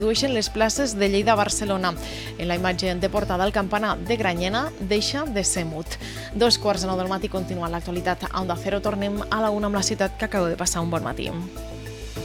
Redueixen les places de Lleida a Barcelona. En la imatge de portada, el campanar de Granyena deixa de ser mut. 2:15 del matí, continua l'actualitat a Onda Cero. Tornem a la 1 amb la ciutat, que acaba de passar un bon matí.